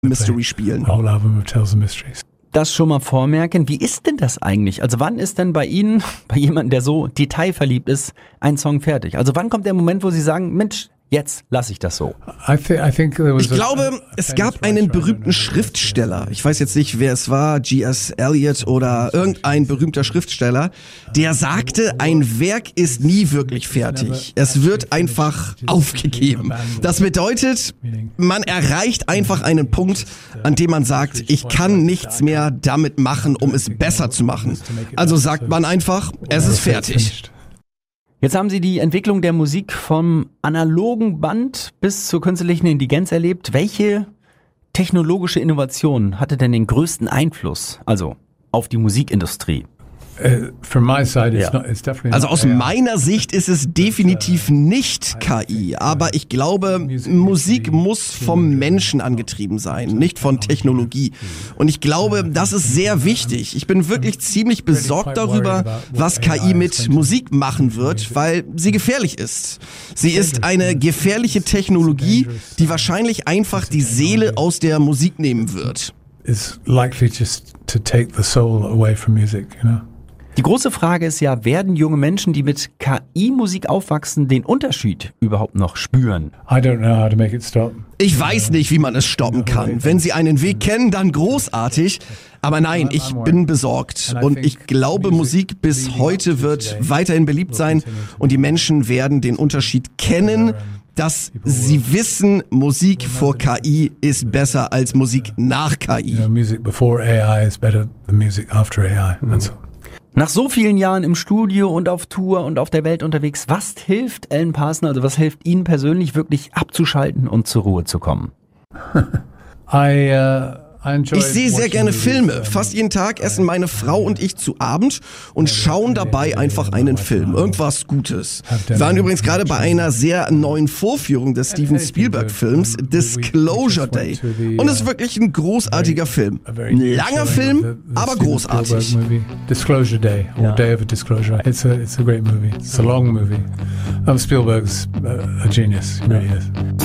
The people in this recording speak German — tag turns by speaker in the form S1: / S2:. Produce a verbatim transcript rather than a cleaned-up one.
S1: Mystery spielen.
S2: The whole album of Tales of Mysteries.
S3: Das schon mal vormerken. Wie ist denn das eigentlich? Also wann ist denn bei Ihnen, bei jemandem, der so detailverliebt ist, ein Song fertig? Also wann kommt der Moment, wo Sie sagen, Mensch, jetzt lasse ich das so?
S2: I think, I think there was
S1: Ich glaube, es gab einen berühmten Schriftsteller, ich weiß jetzt nicht, wer es war, G S Eliot oder irgendein berühmter Schriftsteller, der sagte, ein Werk ist nie wirklich fertig. Es wird einfach aufgegeben. Das bedeutet, man erreicht einfach einen Punkt, an dem man sagt, ich kann nichts mehr damit machen, um es besser zu machen. Also sagt man einfach, es ist fertig.
S3: Jetzt haben Sie die Entwicklung der Musik vom analogen Band bis zur künstlichen Intelligenz erlebt. Welche technologische Innovation hatte denn den größten Einfluss, also auf die Musikindustrie?
S2: Uh, from my side, it's
S3: Ja.
S2: not, it's definitely
S1: Also
S2: not
S1: aus
S2: A I.
S1: meiner Sicht ist es definitiv nicht K I, aber ich glaube, Musik muss vom Menschen angetrieben sein, nicht von Technologie. Und ich glaube, das ist sehr wichtig. Ich bin wirklich ziemlich besorgt darüber, was K I mit Musik machen wird, weil sie gefährlich ist. Sie ist eine gefährliche Technologie, die wahrscheinlich einfach die Seele aus der Musik nehmen wird.
S2: Is likely just to take the soul away from music, you know.
S3: Die große Frage ist ja, werden junge Menschen, die mit K I-Musik aufwachsen, den Unterschied überhaupt noch spüren?
S2: I don't know how to make it stop.
S1: Ich weiß nicht, wie man es stoppen kann. Wenn Sie einen Weg kennen, dann großartig. Aber nein, ich bin besorgt. Und ich glaube, Musik bis heute wird weiterhin beliebt sein. Und die Menschen werden den Unterschied kennen, dass sie wissen, Musik vor K I ist besser als Musik nach K I.
S2: You know, music before A I is better than music after A I. That's all.
S3: Nach so vielen Jahren im Studio und auf Tour und auf der Welt unterwegs, was hilft Alan Parsons, also was hilft Ihnen persönlich wirklich abzuschalten und zur Ruhe zu kommen?
S2: I, uh, I enjoy
S1: Ich sehe sehr
S2: watching
S1: gerne
S2: movies,
S1: Filme.
S2: um,
S1: Fast jeden Tag essen meine Frau und ich zu Abend und schauen dabei einfach einen Film. Irgendwas Gutes. Wir waren übrigens gerade bei einer sehr neuen Vorführung des Steven Spielberg-Films Disclosure Day. Und es ist wirklich ein großartiger Film. Ein langer Film, aber großartig.
S2: Disclosure Day, or
S3: Ja.
S2: Day of a Disclosure. It's a, it's a great movie. It's a long movie. Um, Spielberg's uh, a genius. He really is.